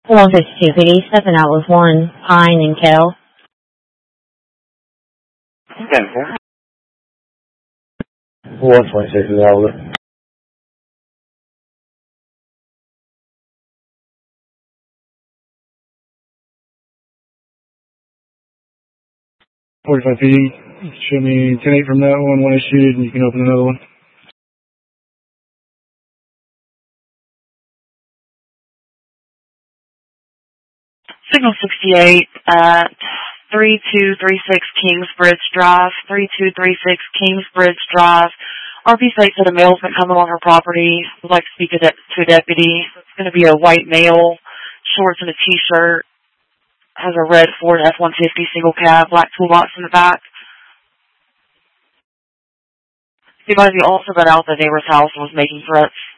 152 PD, stepping out with 1 Pine and Kell. Okay, 126 is out with it. .45 PD. Show me 10-8 from that one issued, and you can open another one. Signal 68 at 3236 Kingsbridge Drive, 3236 Kingsbridge Drive. RP states that a male's been coming on her property. Would like to speak to a deputy. It's going to be a white male, shorts and a t-shirt. Has a red Ford F-150 single cab, black toolbox in the back. He also got out the neighbor's house and was making threats.